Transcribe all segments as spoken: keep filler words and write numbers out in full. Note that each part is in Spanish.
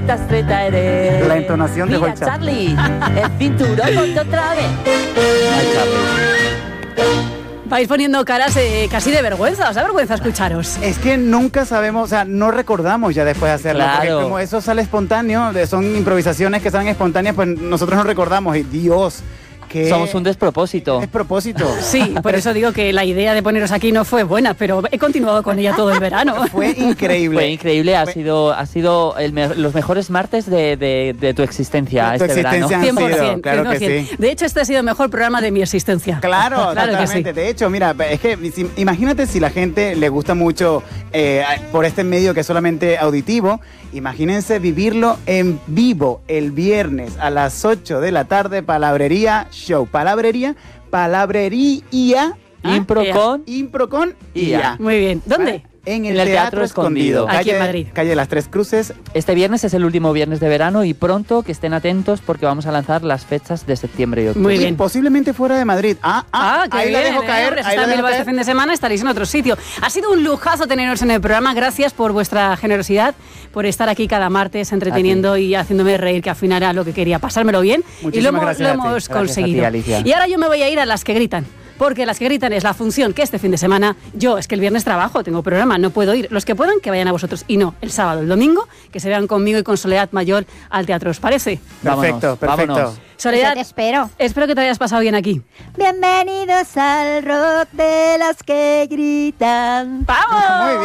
eta zeta ere. La entonación de Mira, Charlie, el cinturón ponte otra vez. Ay, Charlie. Vais poniendo caras eh, casi de vergüenza, os da vergüenza escucharos. Es que nunca sabemos, o sea, no recordamos ya después de hacerlo. Claro. Porque como eso sale espontáneo, de- son improvisaciones que salen espontáneas, pues nosotros no recordamos. Y Dios, que Somos un despropósito. es propósito. Sí, por eso digo que la idea de poneros aquí no fue buena, pero he continuado con ella todo el verano. Fue increíble. Fue increíble, ha Fue- sido, ha sido el me- los mejores martes de, de- de tu existencia De tu este existencia. verano. Han cien por ciento, sido, claro que cien por ciento. sí. De hecho, este ha sido el mejor programa de mi existencia. Claro, Claro que sí. totalmente. De hecho, mira, es que si- imagínate si la gente le gusta mucho eh, por este medio que es solamente auditivo, imagínense vivirlo en vivo el viernes a las ocho de la tarde, Palabrería Show. Palabrería, palabrería, Impro Ah, con impro con I A. I A. Muy bien. ¿Dónde? En el, En el Teatro, Teatro Escondido. Escondido. Aquí en Calle- Madrid. Calle Las Tres Cruces. Este viernes es el último viernes de verano y pronto que estén atentos porque vamos a lanzar las fechas de septiembre y octubre. Muy y bien. posiblemente fuera de Madrid. Ah, ah, Ah, qué ahí bien, la dejo ¿eh? caer. Hombre, si Ahí está la en dejo Bilbao este caer. fin de semana, estaréis en otro sitio. Ha sido un lujazo teneros en el programa. Gracias por vuestra generosidad, por estar aquí cada martes entreteniendo y haciéndome reír, que al final era lo que quería, pasármelo bien. y Muchísimas lo hemos, gracias lo a ti. hemos Gracias a ti, conseguido. Alicia. Y ahora yo me voy a ir a las que gritan. Porque las que gritan es la función que este fin de semana, yo es que el viernes trabajo, tengo programa, no puedo ir. Los que puedan, que vayan a vosotros. Y no, el sábado, el domingo, que se vean conmigo y con Soledad Mayor al teatro, ¿os parece? Perfecto, Vámonos, perfecto. vámonos. Soledad, Yo te espero. espero que te hayas pasado bien aquí. Bienvenidos al rock de las que gritan. ¡Vamos! Muy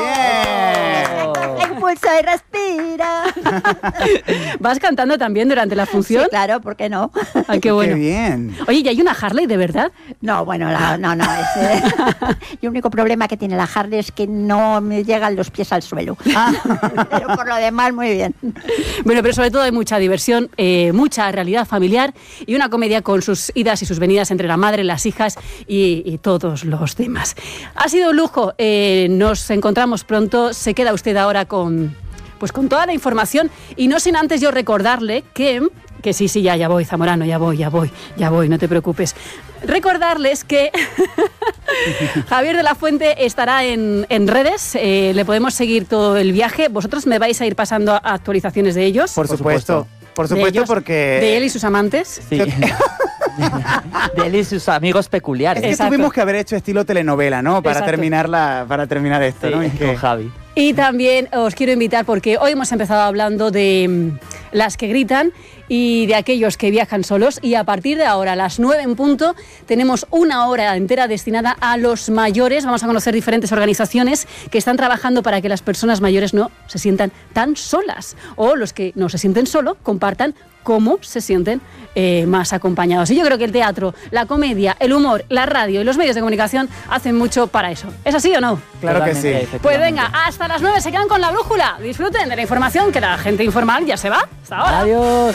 bien. Impulsa y respira. ¿Vas cantando también durante la función? Sí, claro, ¿por qué no? Ay, qué bueno. Qué bien. Oye, ¿y hay una Harley de verdad? No, bueno, la- no, no. Es, eh, y el único problema que tiene la Harley es que no me llegan los pies al suelo. Pero por lo demás, muy bien. Bueno, pero sobre todo hay mucha diversión, eh, mucha realidad familiar y una comedia con sus idas y sus venidas entre la madre, las hijas y, y todos los demás. Ha sido un lujo. Eh, nos encontramos pronto. Se queda usted ahora con, pues con toda la información y no sin antes yo recordarle que... Que sí, sí, ya, ya voy, Zamorano, ya voy, ya voy, ya voy, no te preocupes. Recordarles que Javier de la Fuente estará en, en redes, eh, le podemos seguir todo el viaje. Vosotros me vais a ir pasando actualizaciones de ellos. Por, Por supuesto. supuesto. Por de supuesto, ellos, porque. De él y sus amantes. Sí. De él y sus amigos peculiares. Es que Exacto. tuvimos que haber hecho estilo telenovela, ¿no? Para Exacto. terminar la, para terminar esto, Sí, ¿no? Es con que- Javi. Y también os quiero invitar porque hoy hemos empezado hablando de mm, las que gritan y de aquellos que viajan solos y a partir de ahora, a las nueve en punto, tenemos una hora entera destinada a los mayores. Vamos a conocer diferentes organizaciones que están trabajando para que las personas mayores no se sientan tan solas o los que no se sienten solo compartan cómo se sienten eh, más acompañados. Y yo creo que el teatro, la comedia, el humor, la radio y los medios de comunicación hacen mucho para eso. ¿Es así o no? Claro que Totalmente, sí. efectivamente. Pues venga, hasta las nueve se quedan con la brújula. Disfruten de la información, que la gente informal ya se va. Hasta ahora. Adiós.